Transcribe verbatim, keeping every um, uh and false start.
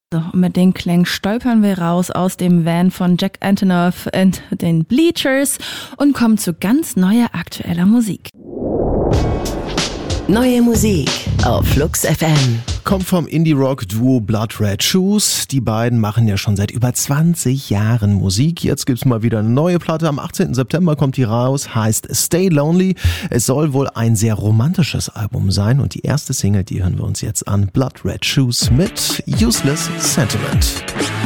So, und mit den Klängen stolpern wir raus aus dem Van von Jack Antonoff und den Bleachers und kommen zu ganz neuer aktueller Musik. Neue Musik auf Flux F M. Kommt vom Indie-Rock-Duo Blood Red Shoes. Die beiden machen ja schon seit über zwanzig Jahren Musik. Jetzt gibt's mal wieder eine neue Platte. Am achtzehnten September kommt die raus, heißt Stay Lonely. Es soll wohl ein sehr romantisches Album sein. Und die erste Single, die hören wir uns jetzt an. Blood Red Shoes mit Useless Sentiment.